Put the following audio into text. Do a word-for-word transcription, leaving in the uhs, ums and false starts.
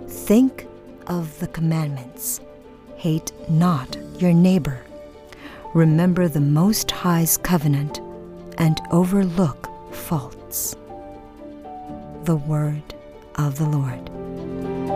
Think of the commandments. Hate not your neighbor. Remember the Most High's covenant and overlook faults. The word of the Lord.